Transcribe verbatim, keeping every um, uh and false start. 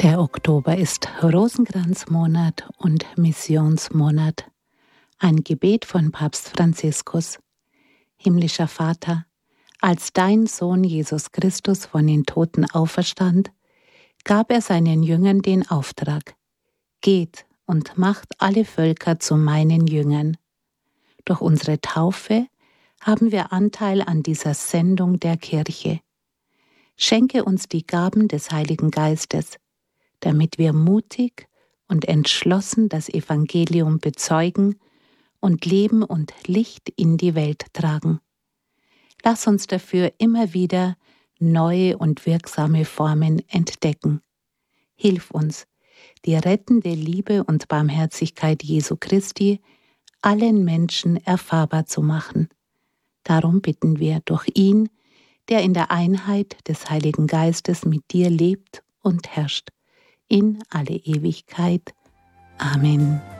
Der Oktober ist Rosenkranzmonat und Missionsmonat. Ein Gebet von Papst Franziskus. Himmlischer Vater, als dein Sohn Jesus Christus von den Toten auferstand, gab er seinen Jüngern den Auftrag: Geht und macht alle Völker zu meinen Jüngern. Durch unsere Taufe haben wir Anteil an dieser Sendung der Kirche. Schenke uns die Gaben des Heiligen Geistes, damit wir mutig und entschlossen das Evangelium bezeugen und Leben und Licht in die Welt tragen. Lass uns dafür immer wieder neue und wirksame Formen entdecken. Hilf uns, die rettende Liebe und Barmherzigkeit Jesu Christi allen Menschen erfahrbar zu machen. Darum bitten wir durch ihn, der in der Einheit des Heiligen Geistes mit dir lebt und herrscht, in alle Ewigkeit. Amen.